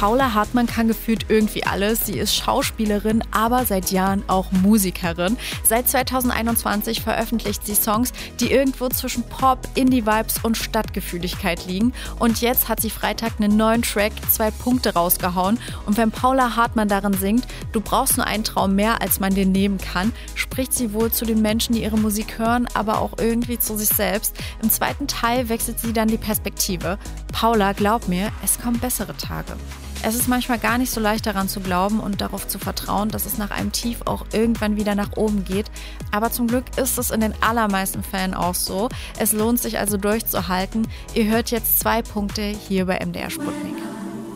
Paula Hartmann kann gefühlt irgendwie alles. Sie ist Schauspielerin, aber seit Jahren auch Musikerin. Seit 2021 veröffentlicht sie Songs, die irgendwo zwischen Pop, Indie-Vibes und Stadtgefühligkeit liegen. Und jetzt hat sie Freitag einen neuen Track, 2 Punkte rausgehauen. Und wenn Paula Hartmann darin singt, du brauchst nur einen Traum mehr, als man dir nehmen kann, spricht sie wohl zu den Menschen, die ihre Musik hören, aber auch irgendwie zu sich selbst. Im zweiten Teil wechselt sie dann die Perspektive. Paula, glaub mir, es kommen bessere Tage. Es ist manchmal gar nicht so leicht daran zu glauben und darauf zu vertrauen, dass es nach einem Tief auch irgendwann wieder nach oben geht. Aber zum Glück ist es in den allermeisten Fällen auch so. Es lohnt sich also durchzuhalten. Ihr hört jetzt 2 Punkte hier bei MDR Sputnik.